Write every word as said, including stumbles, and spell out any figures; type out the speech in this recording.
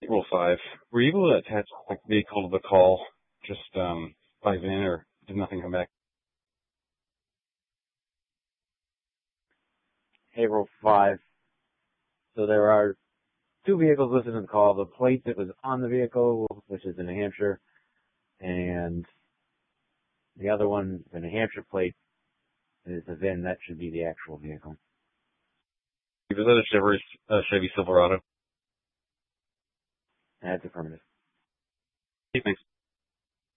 Rule five. Were you able to attach the vehicle to the call just um, by V I N, or did nothing come back? Hey, Rule five. So there are two vehicles listed in the call. The plate that was on the vehicle, which is in New Hampshire, and the other one, the New Hampshire plate, is the V I N. That should be the actual vehicle. Was that a Chevy, uh, Chevy Silverado? That's affirmative. Hey, thanks.